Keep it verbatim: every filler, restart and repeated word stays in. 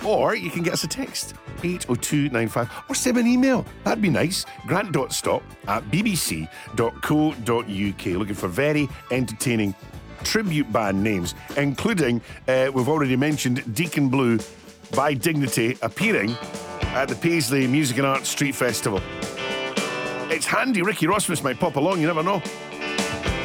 Or you can get us a text, eight oh two nine five, or send me an email. That'd be nice. grant.stop at bbc dot co dot uk. Looking for very entertaining tribute band names, including, uh, we've already mentioned, Deacon Blue by Dignity appearing at the Paisley Music and Arts Street Festival. It's handy. Ricky Rossmus might pop along, you never know.